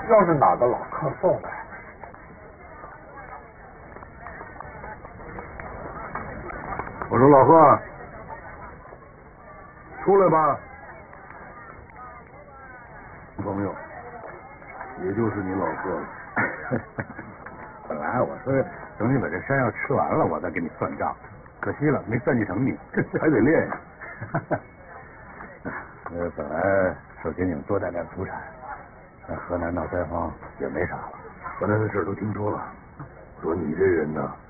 要是哪个老客送来， 我说老贺，出来吧，朋友，也就是你老贺了。本来我说等你把这山药吃完了，我再给你算账，可惜了，没算计成你，还得练呀。本来说给你们多带点土产，但河南闹灾荒也没啥了。河南的事都听说了，说你这人呢，